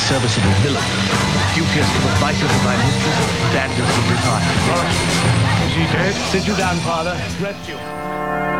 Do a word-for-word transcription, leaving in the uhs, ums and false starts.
serviceable villain. You pierce the vitals of my mistress, Dad does the retire. Is he dead? Sit you down, Father. Rest you.